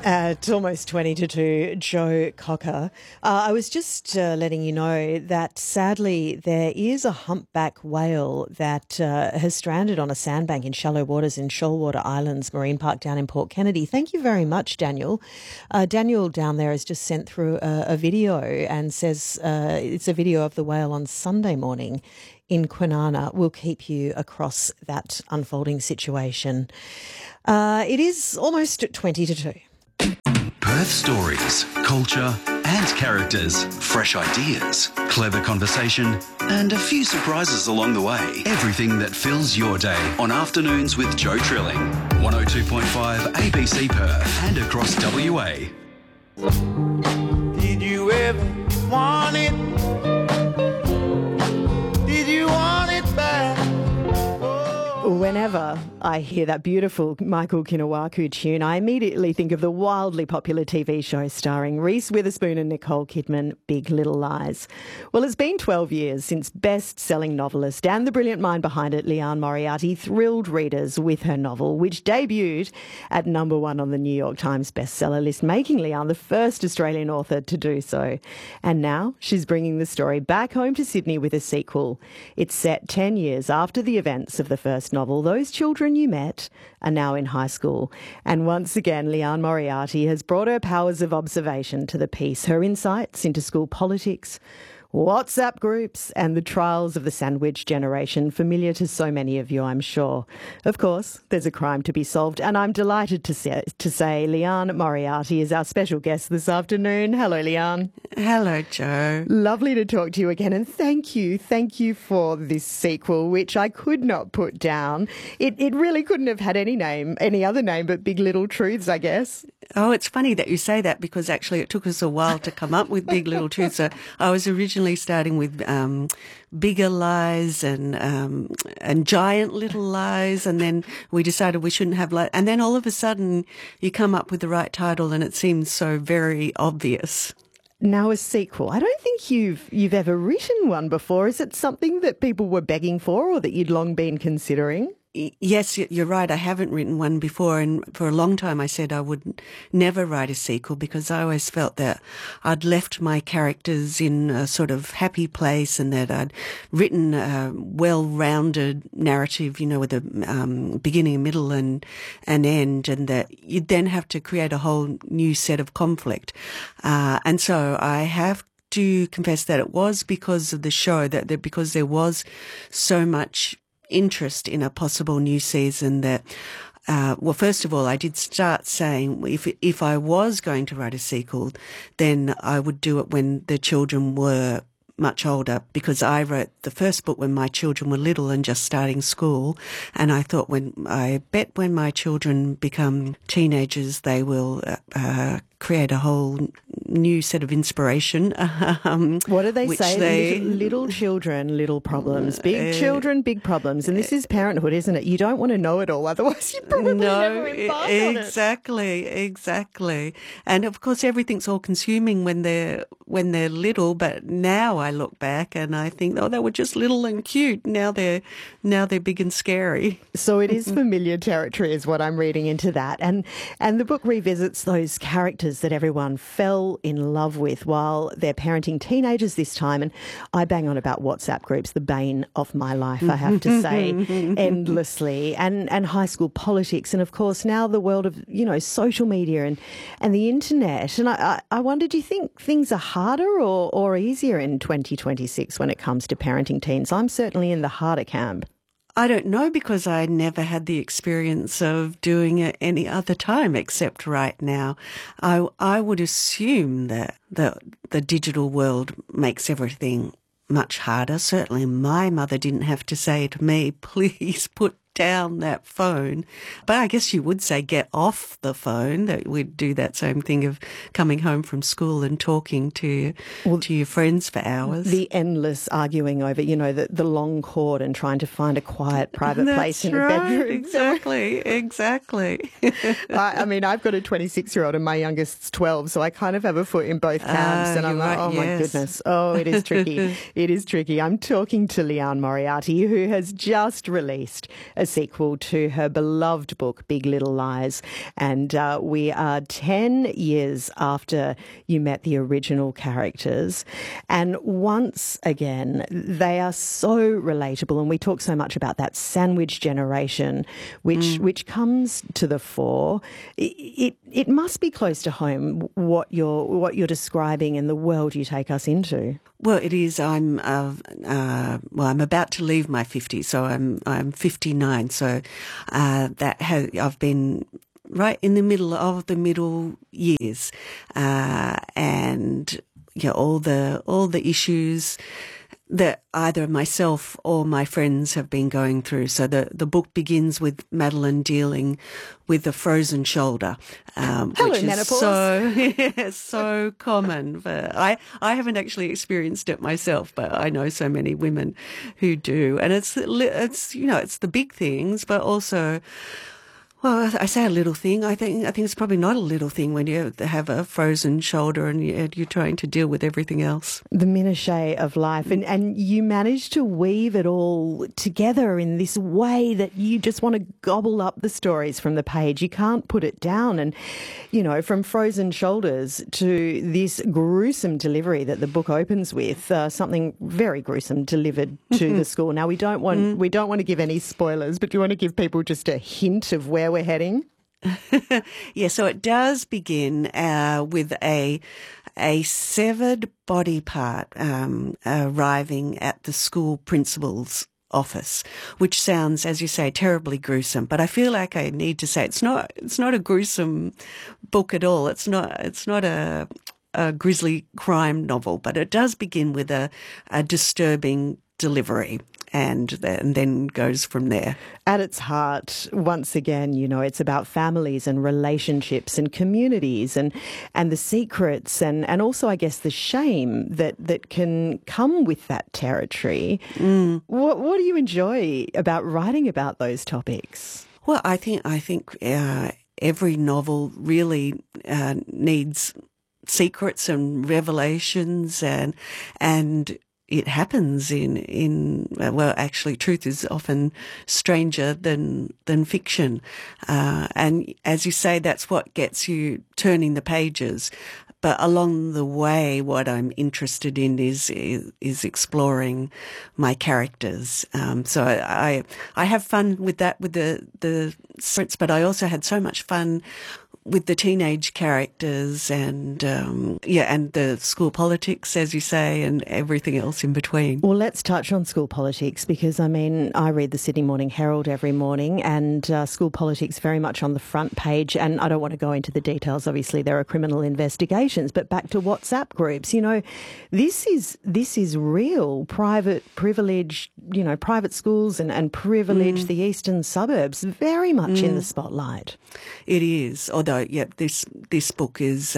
At almost 20 to 2, Joe Cocker. I was just letting you know that sadly there is a humpback whale that has stranded on a sandbank in shallow waters in Shoalwater Islands Marine Park down in Port Kennedy. Thank you very much, Daniel. Daniel down there has just sent through a video and says it's a video of the whale on Sunday morning in Kwinana. We'll keep you across that unfolding situation. It is almost 20 to 2. Perth stories, culture and characters, fresh ideas, clever conversation and a few surprises along the way. Everything that fills your day on Afternoons with Joe Trilling. 102.5 ABC Perth and across WA. Did you ever want it? Did you want it back? Whenever I hear that beautiful Michael Kinawaku tune, I immediately think of the wildly popular TV show starring Reese Witherspoon and Nicole Kidman, Big Little Lies. Well, it's been 12 years since best-selling novelist and the brilliant mind behind it, Liane Moriarty, thrilled readers with her novel, which debuted at #1 on the New York Times bestseller list, making Liane the first Australian author to do so. And now she's bringing the story back home to Sydney with a sequel. It's set 10 years after the events of the first novel. Those children you met are now in high school. And once again, Liane Moriarty has brought her powers of observation to the piece, her insights into school politics, WhatsApp groups and the trials of the sandwich generation, familiar to so many of you, I'm sure. Of course, there's a crime to be solved, and I'm delighted to say Liane Moriarty is our special guest this afternoon. Hello, Liane. Hello, Joe. Lovely to talk to you again, and thank you for this sequel, which I could not put down. It really couldn't have had any other name but Big Little Truths, I guess. Oh, it's funny that you say that because actually it took us a while to come up with Big Little Truths. So I was originally starting with Bigger Lies and Giant Little Lies, and then we decided we shouldn't have lies. And then all of a sudden you come up with the right title and it seems so very obvious. Now a sequel. I don't think you've ever written one before. Is it something that people were begging for or that you'd long been considering? Yes, you're right. I haven't written one before, and for a long time I said I would never write a sequel because I always felt that I'd left my characters in a sort of happy place and that I'd written a well-rounded narrative, with a beginning, middle and an end, and that you'd then have to create a whole new set of conflict. And so I have to confess that it was because of the show, because there was so much interest in a possible new season that, well, first of all, I did start saying if I was going to write a sequel, then I would do it when the children were much older, because I wrote the first book when my children were little and just starting school. And I thought when my children become teenagers, they will create a whole new set of inspiration. What do they say? Little children, little problems. Big children, big problems. And this is parenthood, isn't it? You don't want to know it all, otherwise you probably never embark on it. Exactly. And of course, everything's all consuming when they're little. But now I look back and I think, oh, they were just little and cute. Now they're big and scary. So it is familiar territory, is what I'm reading into that. And the book revisits those characters that everyone fell in love with while they're parenting teenagers this time. And I bang on about WhatsApp groups, the bane of my life, I have to say, endlessly, and high school politics. And of course, now the world of, social media and the internet. And I wonder, do you think things are harder or easier in 2026 when it comes to parenting teens? I'm certainly in the harder camp. I don't know, because I never had the experience of doing it any other time except right now. I would assume that the digital world makes everything much harder. Certainly my mother didn't have to say to me, please put down that phone. But I guess you would say get off the phone, that we'd do that same thing of coming home from school and talking to your friends for hours. The endless arguing over, the long cord and trying to find a quiet private place in a bedroom. Exactly. I mean, I've got a 26-year-old and my youngest's 12, so I kind of have a foot in both camps. And I'm like, right, my goodness. Oh, it is tricky. It is tricky. I'm talking to Liane Moriarty, who has just released a a sequel to her beloved book, Big Little Lies. And we are 10 years after you met the original characters. And once again, they are so relatable. And we talk so much about that sandwich generation, which comes to the fore. It must be close to home what you're describing and the world you take us into. Well, it is. I'm about to leave my 50s, so I'm 59. So I've been right in the middle of the middle years, and all the issues that either myself or my friends have been going through. So the book begins with Madeline dealing with a frozen shoulder, which is so common. But I haven't actually experienced it myself, but I know so many women who do. And it's the big things, but also, well, I say a little thing. I think it's probably not a little thing when you have a frozen shoulder and you're trying to deal with everything else. The minutiae of life. And you manage to weave it all together in this way that you just want to gobble up the stories from the page. You can't put it down. And, from frozen shoulders to this gruesome delivery that the book opens with, something very gruesome delivered to the school. Now, we don't want to give any spoilers, but do you want to give people just a hint of where we're heading? Yeah, so it does begin with a severed body part arriving at the school principal's office, which sounds, as you say, terribly gruesome. But I feel like I need to say it's not a gruesome book at all. It's not a grisly crime novel, but it does begin with a disturbing delivery. And then goes from there. At its heart, once again, it's about families and relationships and communities and the secrets and also, I guess, the shame that can come with that territory. What do you enjoy about writing about those topics? Well, I think every novel really needs secrets and revelations and it happens actually truth is often stranger than fiction. And as you say, that's what gets you turning the pages. But along the way, what I'm interested in is exploring my characters. So I have fun with that, with the scripts, but I also had so much fun with the teenage characters and the school politics, as you say, and everything else in between. Well, let's touch on school politics because, I read the Sydney Morning Herald every morning and school politics very much on the front page. And I don't want to go into the details. Obviously, there are criminal investigations, but back to WhatsApp groups. This is real. Private privilege, private schools and privilege, the eastern suburbs, very much in the spotlight. It is, although, this book is,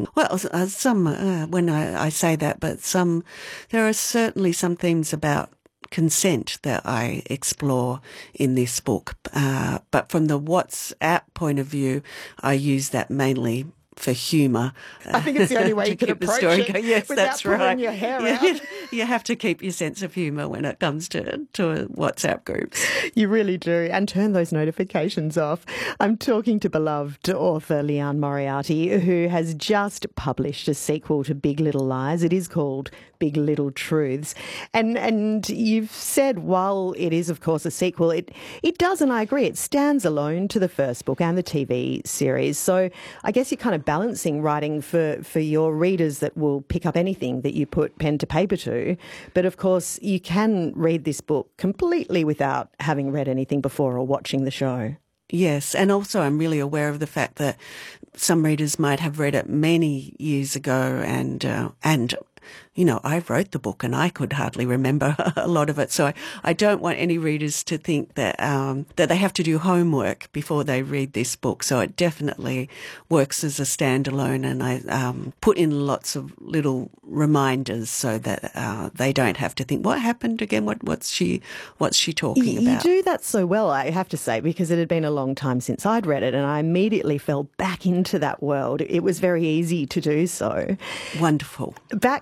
when I say that, but there are certainly some themes about consent that I explore in this book. But from the WhatsApp point of view, I use that mainly for humour. I think it's the only way you can approach it yes, without that's pulling right. your hair out. You have to keep your sense of humour when it comes to WhatsApp groups. You really do, and turn those notifications off. I'm talking to beloved author Liane Moriarty, who has just published a sequel to Big Little Lies. It is called Big Little Truths. And you've said, while it is, of course, a sequel, it does, and I agree, it stands alone to the first book and the TV series. So I guess you're kind of balancing writing for your readers that will pick up anything that you put pen to paper to. But of course, you can read this book completely without having read anything before or watching the show. Yes, and also I'm really aware of the fact that some readers might have read it many years ago and I wrote the book and I could hardly remember a lot of it. So I don't want any readers to think that that they have to do homework before they read this book. So it definitely works as a standalone, and I put in lots of little reminders so that they don't have to think, what happened again? What's she talking about? You do that so well, I have to say, because it had been a long time since I'd read it and I immediately fell back into that world. It was very easy to do so. Wonderful. Back to the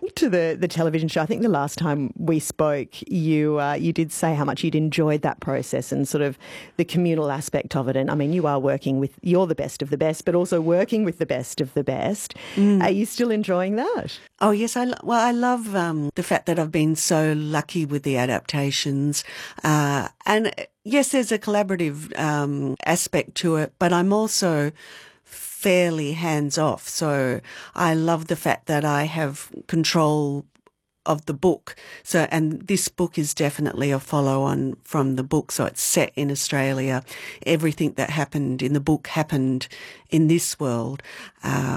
the television show, I think the last time we spoke, you did say how much you'd enjoyed that process and sort of the communal aspect of it. And I mean, you're the best of the best, but also working with the best of the best. Are you still enjoying that? Oh, yes. I love the fact that I've been so lucky with the adaptations. And yes, there's a collaborative aspect to it, but I'm also fairly hands-off. So I love the fact that I have control of the book. And this book is definitely a follow-on from the book. So it's set in Australia. Everything that happened in the book happened in this world.